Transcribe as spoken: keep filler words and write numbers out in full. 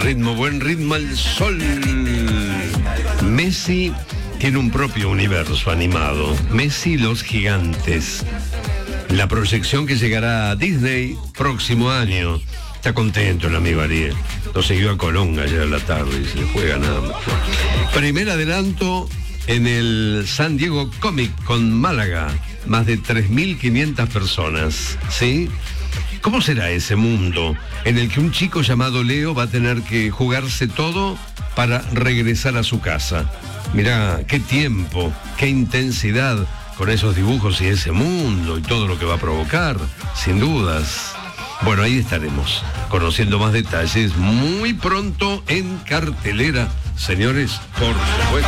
ritmo, buen ritmo al sol. Messi tiene un propio universo animado. Messi y los gigantes. La proyección que llegará a Disney próximo año. Está contento el amigo Ariel. Lo siguió a Colón ayer a la tarde y se juega nada más. Primer adelanto en el San Diego Comic con Málaga. Más de tres mil quinientas personas. ¿Sí? ¿Cómo será ese mundo en el que un chico llamado Leo va a tener que jugarse todo para regresar a su casa? Mirá, qué tiempo, qué intensidad con esos dibujos y ese mundo y todo lo que va a provocar, sin dudas. Bueno, ahí estaremos, conociendo más detalles muy pronto en cartelera. Señores, por supuesto.